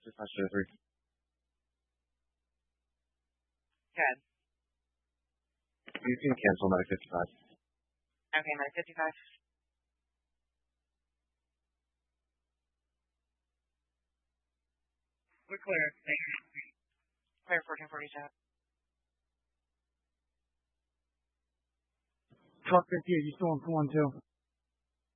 dispatch to 3. Good. You can cancel Medic 55. Okay, Medic 55. We're clear. Thank you. Clear 1447. Truck 58, you still on 412?